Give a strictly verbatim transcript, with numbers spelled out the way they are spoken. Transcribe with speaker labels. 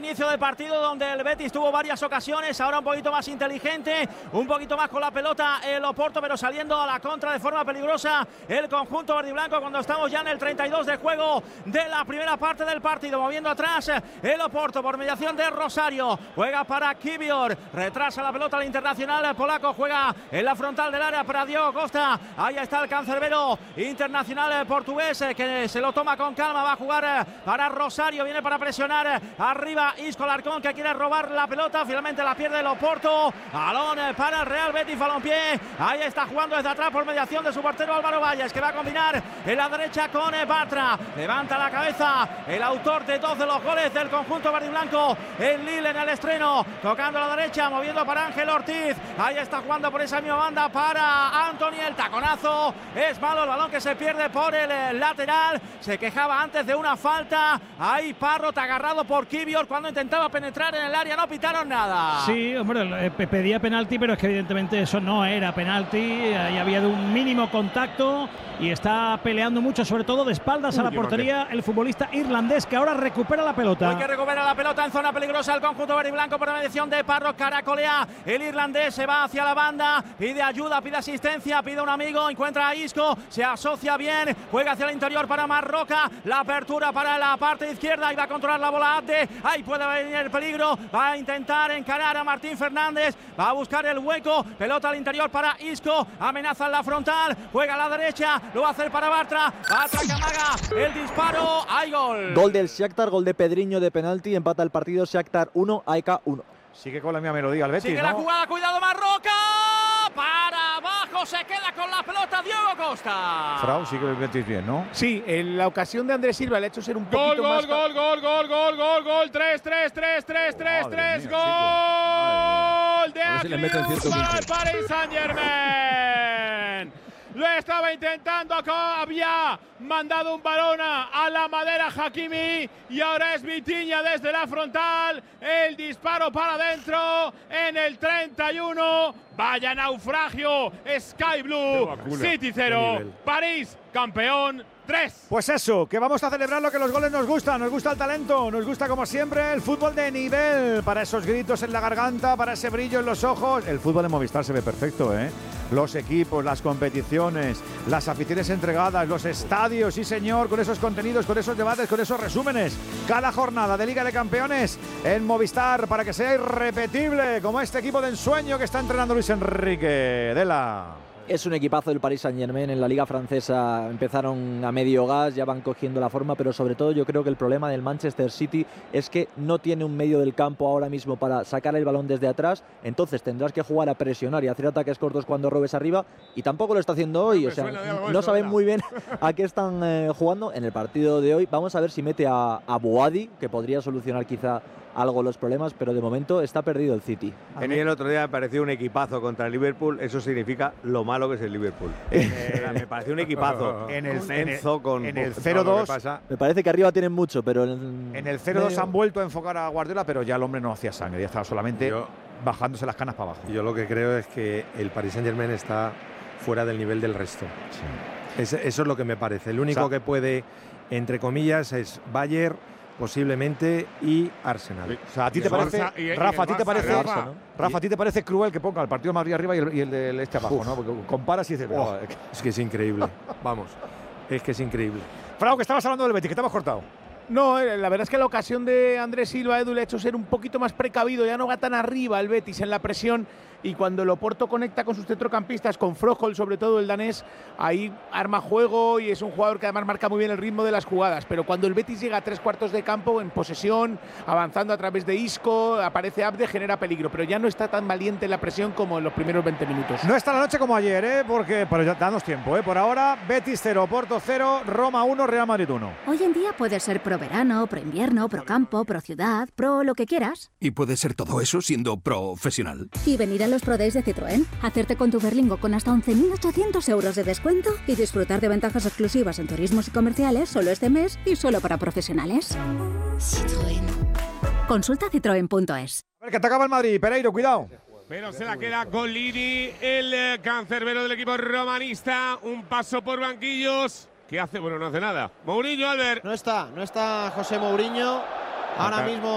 Speaker 1: inicio del partido donde el Betis tuvo varias ocasiones, ahora un poquito más inteligente, un poquito más con la pelota el Oporto, pero saliendo a la contra de forma peligrosa el conjunto verdiblanco cuando estamos ya en el treinta y dos de juego de la primera parte del partido. Moviendo atrás el Oporto por mediación de Rosario, juega para Kivior, retrasa la pelota al internacional polaco, juega en la frontal del área para Diego Costa, ahí está el cancerbero internacional portugués que se lo toma con calma, va a jugar para Rosario, viene para presionar arriba Isco Larcón que quiere robar la pelota, finalmente la pierde el Oporto, balón para el Real Betis Balompié, ahí está jugando desde atrás por mediación de su portero Álvaro Valles que va a combinar en la derecha con Bartra, levanta la cabeza el autor de dos de los goles del conjunto verdiblanco, el Lille en el estreno, tocando a la derecha, moviendo para Ángel Ortiz, ahí está jugando por esa misma banda para Anthony, el taconazo es malo, el balón que se pierde por el lateral, se quejaba antes de una falta, ahí Parrot agarrado por Kivior cuando intentaba penetrar en el área, no pitaron nada.
Speaker 2: Sí, hombre, eh, pedía penalti, pero es que evidentemente eso no era penalti, ahí había un mínimo contacto y está peleando mucho, sobre todo de espaldas a la portería el futbolista irlandés que ahora recupera la pelota.
Speaker 1: Hay que recuperar la pelota en zona peligrosa el conjunto verdiblanco por mediación de Parrot, caracolea el irlandés, se va hacia la banda, pide ayuda, pide asistencia, pide un amigo, encuentra a Isco, se asocia bien, juega hacia el interior para Marroca, la apertura para la parte izquierda y va a controlar la bola Abde, ahí puede venir el peligro, va a intentar encarar a Martín Fernández, va a buscar el hueco, pelota al interior para Isco, amenaza en la frontal, juega a la derecha, lo va a hacer para Bartra, Bartra que amaga el disparo, hay gol.
Speaker 3: Gol del Shakhtar, gol de Pedriño de penalti, empata el partido, Shakhtar uno, A E K uno.
Speaker 4: Sigue con la misma melodía el Betis,
Speaker 1: Sigue
Speaker 4: ¿no?
Speaker 1: la jugada, cuidado Marroca, para abajo, se queda con la pelota Diego Costa.
Speaker 4: Frau, sigue el Betis bien, ¿no?
Speaker 5: Sí, en la ocasión de Andrés Silva le ha hecho ser un
Speaker 6: Gol,
Speaker 5: poquito
Speaker 6: gol,
Speaker 5: más…
Speaker 6: gol, gol, gol, gol, gol, gol, tres, tres, tres, tres, tres, tres, gol de Aguirre para el Paris Saint-Germain. Lo estaba intentando acá, había mandado un balón a la madera Hakimi y ahora es Vitinha desde la frontal, el disparo para adentro en el treinta y uno, vaya naufragio, Sky Blue, City cero, París campeón tres.
Speaker 4: Pues eso, que vamos a celebrar lo que los goles nos gustan, nos gusta el talento, nos gusta como siempre el fútbol de nivel, para esos gritos en la garganta, para ese brillo en los ojos. El fútbol de Movistar se ve perfecto, ¿eh? Los equipos, las competiciones, las aficiones entregadas, los estadios, sí señor, con esos contenidos, con esos debates, con esos resúmenes. Cada jornada de Liga de Campeones en Movistar para que sea irrepetible, como este equipo de ensueño que está entrenando Luis Enrique de la…
Speaker 3: Es un equipazo del Paris Saint-Germain en la Liga Francesa, empezaron a medio gas, ya van cogiendo la forma, pero sobre todo yo creo que el problema del Manchester City es que no tiene un medio del campo ahora mismo para sacar el balón desde atrás, entonces tendrás que jugar a presionar y hacer ataques cortos cuando robes arriba, y tampoco lo está haciendo hoy, o sea, no saben muy bien a qué están eh, jugando en el partido de hoy. Vamos a ver si mete a, a Boadi, que podría solucionar quizá algo los problemas, pero de momento está perdido el City.
Speaker 7: A mí el otro día me pareció un equipazo contra el Liverpool, eso significa lo malo que es el Liverpool. Eh, me pareció un equipazo.
Speaker 4: En el,
Speaker 7: con
Speaker 4: en
Speaker 7: Enzo,
Speaker 4: el,
Speaker 7: con,
Speaker 4: en el
Speaker 7: con
Speaker 4: cero dos,
Speaker 3: me parece que arriba tienen mucho, pero en,
Speaker 4: en el cero dos han vuelto a enfocar a Guardiola, pero ya el hombre no hacía sangre, ya estaba solamente yo, bajándose las canas para abajo.
Speaker 8: Yo lo que creo es que el Paris Saint-Germain está fuera del nivel del resto. Sí. Es, eso es lo que me parece. El único o sea, que puede, entre comillas, es Bayern, posiblemente, y Arsenal.
Speaker 4: O sea, ¿a ti te parece, y, Rafa, y a ti te parece, Rafa, ¿no? Rafa, a ti te parece cruel que ponga el partido de Madrid arriba y el, y el de este abajo, uf, ¿no? Porque comparas y dices,
Speaker 8: oh, es que es increíble. Vamos, es que es increíble.
Speaker 4: Frau, que estabas hablando del Betis, que te hemos cortado.
Speaker 5: No, la verdad es que la ocasión de Andrés Silva, Edu, le ha hecho ser un poquito más precavido, ya no va tan arriba el Betis en la presión, y cuando el Oporto conecta con sus centrocampistas, con Froholt, sobre todo el danés, ahí arma juego y es un jugador que además marca muy bien el ritmo de las jugadas, pero cuando el Betis llega a tres cuartos de campo en posesión, avanzando a través de Isco, aparece Abde, genera peligro, pero ya no está tan valiente en la presión como en los primeros veinte minutos.
Speaker 4: No está la noche como ayer, ¿eh? Porque, pero ya danos tiempo, ¿eh? Por ahora, Betis cero, Oporto cero, Roma uno, Real Madrid uno.
Speaker 9: Hoy en día puede ser pro verano, pro invierno, pro campo, pro ciudad, pro lo que quieras.
Speaker 10: Y puede ser todo eso siendo profesional.
Speaker 9: Y venir a los Pro Days de Citroën, hacerte con tu Berlingo con hasta once mil ochocientos euros de descuento y disfrutar de ventajas exclusivas en turismos y comerciales solo este mes y solo para profesionales. Citroën. Consulta citroen punto es.
Speaker 4: A ver, que te acaba el Madrid, Pereiro, cuidado.
Speaker 6: Pero se la queda con Lini, el cancerbero del equipo romanista. Un paso por banquillos. ¿Qué hace? Bueno, no hace nada. Mourinho, Albert.
Speaker 11: No está, no está José Mourinho. Ahora mismo